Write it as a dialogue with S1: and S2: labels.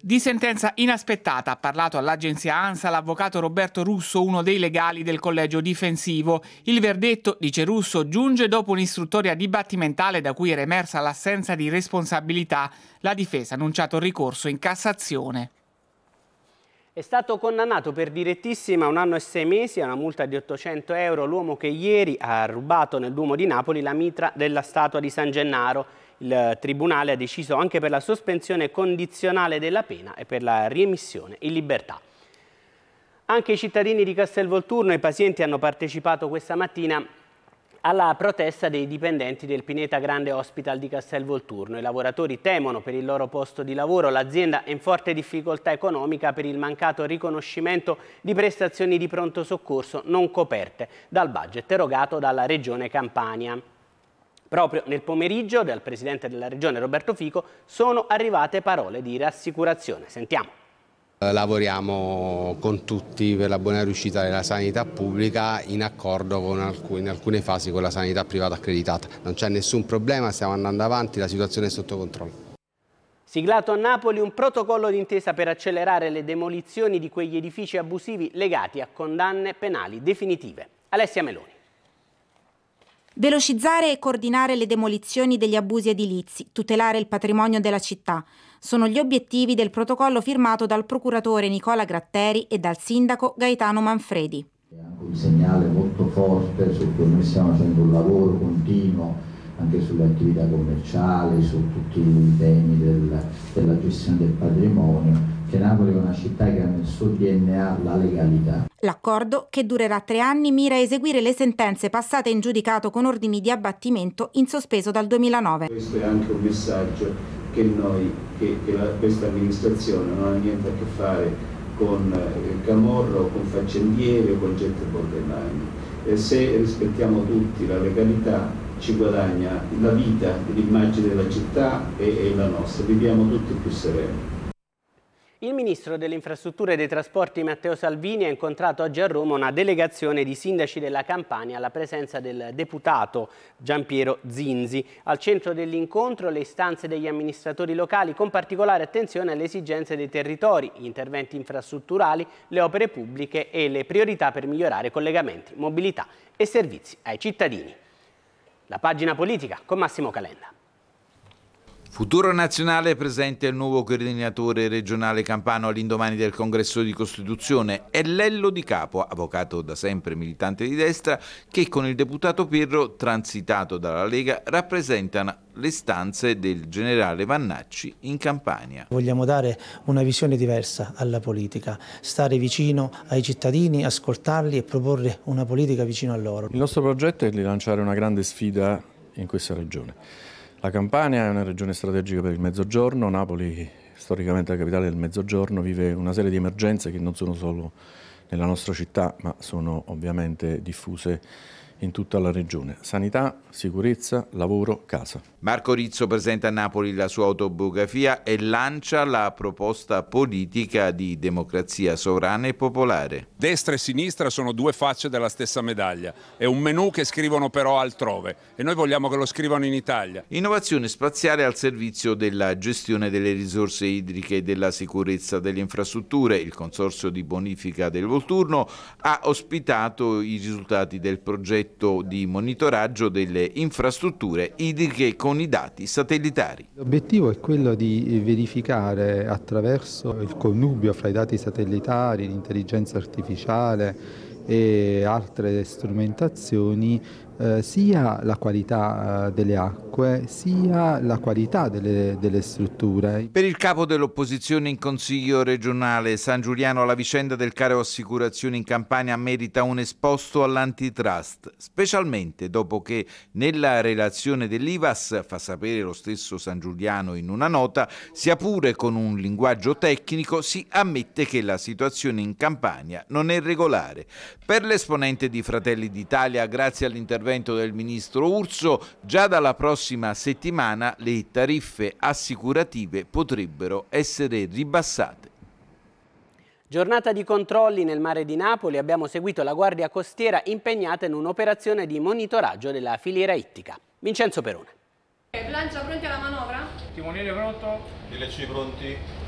S1: Di sentenza inaspettata ha parlato all'agenzia ANSA l'avvocato Roberto Russo, uno dei legali del collegio difensivo. Il verdetto, dice Russo, giunge dopo un'istruttoria dibattimentale da cui era emersa l'assenza di responsabilità. La difesa ha annunciato il ricorso in Cassazione.
S2: È stato condannato per direttissima a 1 anno e 6 mesi a una multa di 800 euro l'uomo che ieri ha rubato nel Duomo di Napoli la mitra della statua di San Gennaro. Il Tribunale ha deciso anche per la sospensione condizionale della pena e per la riemissione in libertà. Anche i cittadini di Castelvolturno e i pazienti hanno partecipato questa mattina alla protesta dei dipendenti del Pineta Grande Hospital di Castelvolturno. I lavoratori temono per il loro posto di lavoro, l'azienda è in forte difficoltà economica per il mancato riconoscimento di prestazioni di pronto soccorso non coperte dal budget erogato dalla Regione Campania. Proprio nel pomeriggio dal Presidente della Regione Roberto Fico sono arrivate parole di rassicurazione. Sentiamo.
S3: Lavoriamo con tutti per la buona riuscita della sanità pubblica in accordo in alcune fasi con la sanità privata accreditata. Non c'è nessun problema, stiamo andando avanti, la situazione è sotto controllo.
S2: Siglato a Napoli un protocollo d'intesa per accelerare le demolizioni di quegli edifici abusivi legati a condanne penali definitive. Alessia Meloni.
S4: Velocizzare e coordinare le demolizioni degli abusi edilizi, tutelare il patrimonio della città. Sono gli obiettivi del protocollo firmato dal procuratore Nicola Gratteri e dal sindaco Gaetano Manfredi.
S5: È anche un segnale molto forte su cui noi stiamo facendo un lavoro continuo anche sulle attività commerciali, su tutti i temi della gestione del patrimonio, che Napoli è una città che ha nel suo DNA la legalità.
S4: L'accordo, che durerà 3 anni, mira a eseguire le sentenze passate in giudicato con ordini di abbattimento in sospeso dal 2009.
S6: Questo è anche un messaggio che questa amministrazione non ha niente a che fare con camorra o con faccendieri o con gente borderline. Se rispettiamo tutti la legalità, ci guadagna la vita, l'immagine della città e la nostra. Viviamo tutti più sereni.
S2: Il ministro delle infrastrutture e dei trasporti Matteo Salvini ha incontrato oggi a Roma una delegazione di sindaci della Campania alla presenza del deputato Giampiero Zinzi. Al centro dell'incontro le istanze degli amministratori locali, con particolare attenzione alle esigenze dei territori, gli interventi infrastrutturali, le opere pubbliche e le priorità per migliorare collegamenti, mobilità e servizi ai cittadini. La pagina politica con Massimo Calenda.
S7: Futuro Nazionale presenta il nuovo coordinatore regionale campano all'indomani del congresso di Costituzione. È Lello Di Capo, avvocato da sempre militante di destra, che con il deputato Pirro, transitato dalla Lega, rappresentano le istanze del generale Vannacci in Campania.
S8: Vogliamo dare una visione diversa alla politica, stare vicino ai cittadini, ascoltarli e proporre una politica vicino a loro.
S9: Il nostro progetto è di lanciare una grande sfida in questa regione. La Campania è una regione strategica per il Mezzogiorno, Napoli, storicamente la capitale del Mezzogiorno, vive una serie di emergenze che non sono solo nella nostra città, ma sono ovviamente diffuse in tutta la regione. Sanità, sicurezza, lavoro, casa.
S7: Marco Rizzo presenta a Napoli la sua autobiografia e lancia la proposta politica di democrazia sovrana e popolare.
S10: Destra e sinistra sono due facce della stessa medaglia. È un menù che scrivono però altrove e noi vogliamo che lo scrivano in Italia.
S7: Innovazione spaziale al servizio della gestione delle risorse idriche e della sicurezza delle infrastrutture. Il Consorzio di Bonifica del Volturno ha ospitato i risultati del progetto di monitoraggio delle infrastrutture idriche con i dati satellitari.
S11: L'obiettivo è quello di verificare attraverso il connubio fra i dati satellitari, l'intelligenza artificiale e altre strumentazioni sia la qualità delle acque sia la qualità delle strutture.
S7: Per il capo dell'opposizione in Consiglio regionale San Giuliano la vicenda del caro assicurazioni in Campania merita un esposto all'antitrust, specialmente dopo che nella relazione dell'Ivass, fa sapere lo stesso San Giuliano in una nota, sia pure con un linguaggio tecnico, si ammette che la situazione in Campania non è regolare. Per l'esponente di Fratelli d'Italia, grazie all'intervento del ministro Urso, già dalla prossima settimana le tariffe assicurative potrebbero essere ribassate.
S2: Giornata di controlli nel mare di Napoli, abbiamo seguito la Guardia Costiera impegnata in un'operazione di monitoraggio della filiera ittica. Vincenzo Perone.
S12: Bilancia pronti alla manovra?
S13: Timoniere pronto? DLC pronti.